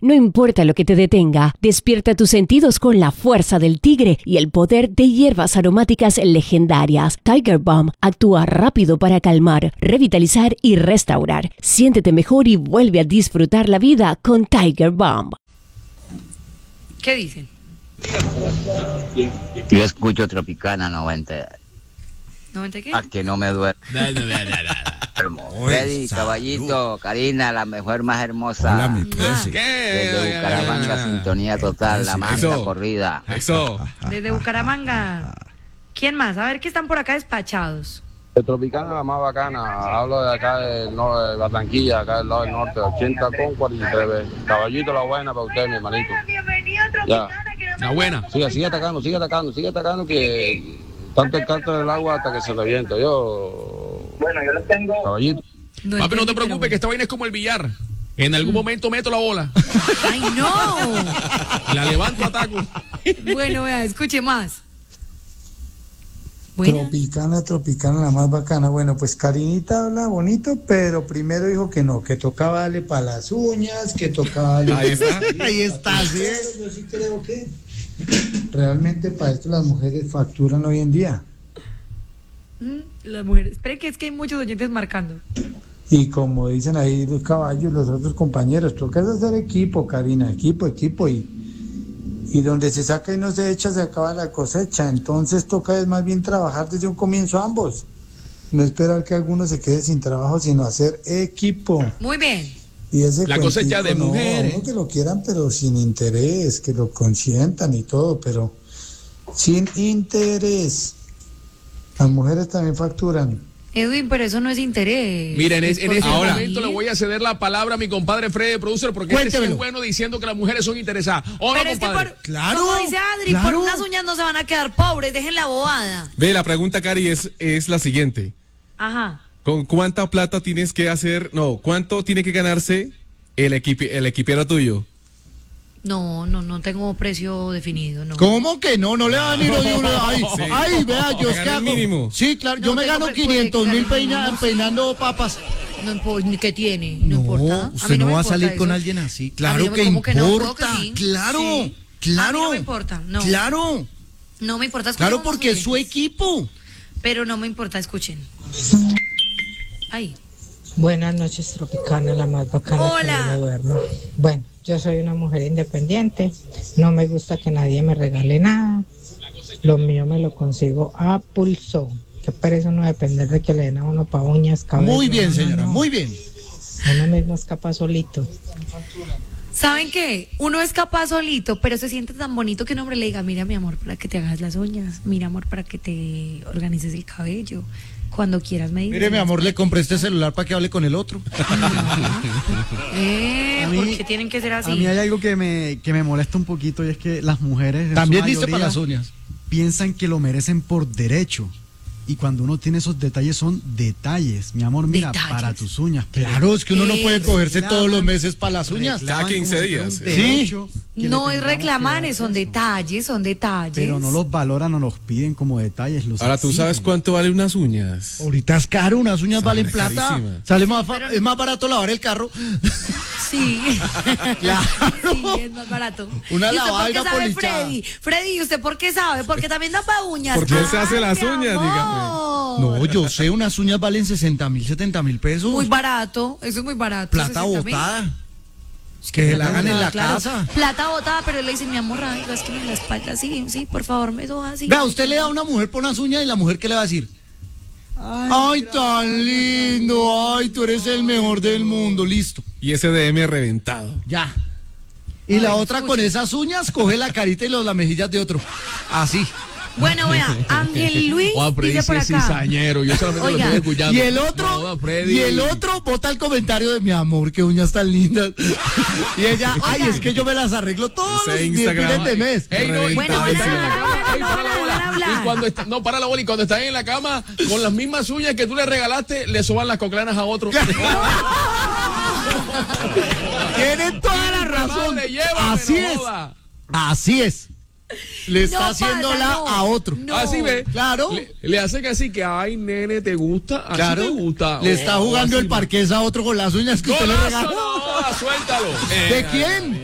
No importa lo que te detenga, despierta tus sentidos con la fuerza del tigre y el poder de hierbas aromáticas legendarias. Tiger Balm actúa rápido para calmar, revitalizar y restaurar. Siéntete mejor y vuelve a disfrutar la vida con Tiger Balm. ¿Qué dicen? Yo escucho Tropicana 90. ¿90 qué? A que no me duermo. Freddy, Caballito, Karina, la mejor, más hermosa. Hola, mi presi. Desde Bucaramanga, sintonía total, la manga Eso. corrida. Eso. Desde Bucaramanga. ¿Quién más? A ver, que están por acá despachados. De Tropicana la más bacana, hablo de acá de Barranquilla, acá del lado del norte, 80 con 43. Caballito la buena para usted, mi hermanito. Ya. La buena. Sigue atacando, que tanto el canto del agua hasta que se revienta. Bueno, yo les tengo. Caballito. Papi, no te preocupes, que esta vaina es como el billar. En algún momento meto la bola. ¡Ay, no! La levanto, ataco. Bueno, vea, escuche más. Buena. Tropicana, la más bacana. Bueno, pues Karinita habla bonito, pero primero dijo que no, que tocaba darle para las uñas, que tocaba darle... Ahí está, sí. Yo sí creo que realmente para esto las mujeres facturan hoy en día. Las mujeres. Esperen que es que hay muchos oyentes marcando. Y como dicen ahí los caballos, los otros compañeros, toca hacer equipo, Karina, equipo, y donde se saca y no se echa, se acaba la cosecha. Entonces toca es más bien trabajar desde un comienzo ambos. No esperar que alguno se quede sin trabajo, sino hacer equipo. Muy bien. Y ese La cosecha de no, mujeres. no que lo quieran, pero sin interés, que lo consientan y todo, pero sin interés. Las mujeres también facturan. Edwin, pero eso no es interés. Miren, en este Ahora, momento le voy a ceder la palabra a mi compadre Freddy Producer, porque este sí es bueno diciendo que las mujeres son interesadas. ¿O no, pero es que compadre? Claro, como dice Adri, por claro. unas uñas no se van a quedar pobres, dejen la bobada. Ve, la pregunta, Cari, es la siguiente. Ajá. ¿Con cuánta plata tienes que hacer, cuánto tiene que ganarse el equipiero tuyo? No tengo precio definido, no. ¿Cómo que no? No le van a ir hoy uno. Ay, vea, yo es que Gana el hago. mínimo. Sí, claro, No yo me tengo gano pre- 500.000 porque peinando papas. No importa, ¿qué tiene? No importa. A mí usted no me va a importa salir con eso. alguien así. A mí Claro no me- que ¿cómo que no? Puedo importa. que sí. Claro, Sí. claro. A mí no me importa, no. Claro, No me importa. claro, escuchemos porque es su oyentes. equipo. Pero no me importa, escuchen. Ay. Buenas noches, Tropicana, la más bacana. Hola. Que no me duermo. Bueno, yo soy una mujer independiente, no me gusta que nadie me regale nada, lo mío me lo consigo a pulso, que para eso no depender de que le den a uno pa' uñas, cabello. Muy bien, no, señora, no. muy bien. Uno mismo es capaz solito. ¿Saben qué? Uno es capaz solito, pero se siente tan bonito que un hombre le diga, mira mi amor, para que te hagas las uñas, mira amor, para que te organices el cabello. Cuando quieras me dices. Mire, mi amor, le compré este celular para que hable con el otro. A mí- ¿por qué tienen que ser así? A mí hay algo que me molesta un poquito y es que las mujeres en También su listo mayoría para las uñas. piensan que lo merecen por derecho. Y cuando uno tiene esos detalles son detalles. Mi amor, mira, Detalles. para tus uñas. pero Claro, es que uno no puede cogerse reclaman, todos los meses para las uñas. reclaman Cada 15 como si fuera días, un sí. derecho que le No es tendríamos reclamar, que dar son eso. detalles, son detalles. Pero no los valoran, no los piden como detalles. Los Ahora, ¿tú exigen. sabes cuánto valen unas uñas? Ahorita es caro, unas uñas Sale valen plata. carísima. Sale más es más barato lavar el carro. Sí. Claro. Sí, es más barato. Una ¿Y usted lavada por y qué una sabe, polichada. Freddy, ¿y usted por qué sabe? Porque también da pa' uñas. Porque él se hace las mi uñas, amor. dígame. No, yo sé, unas uñas valen 60.000, 70.000 pesos. Muy barato, eso es muy barato. Plata 60.000. botada. Que se la hagan en la Claro, casa. plata botada, pero le dice, mi amor, rásqueme en la espalda, sí, por favor, me do así. Vea, usted le da a una mujer por unas uñas y la mujer, ¿qué le va a decir? Ay, tan lindo, ay, tú eres el mejor del mundo, listo, Y ese DM reventado. ya. Y la otra con esas uñas coge la carita y la mejillas de otro, así. Bueno, vea, Ángel Luis dice por acá. Cizañero, yo solamente Oiga. lo estoy escuchando. Y el otro, No, Freddy. y el otro bota el comentario de mi amor, qué uñas tan lindas. Y ella, ay, es que yo me las arreglo todos los Ese días Instagram. de mes. Ey, no, y Bueno, cuando bueno, están en la no, cama, no, ey, no, para la no, bola. no, hablar. Y cuando no, para la bola, y cuando están en la cama, con las mismas uñas que tú le regalaste, le soban las coclanas a otro. Tienen toda la razón. Madre, llévame, Así no es. joda. Así es. Le está No haciéndola pasa, no. a otro. No. Así ve. Claro. Le hace que así que, ay, nene, ¿te gusta? Así Claro. te gusta. Le está Oh, jugando así el parqués a otro con las uñas que usted le ¡Golazo! regaló. No, suéltalo. ¿De quién?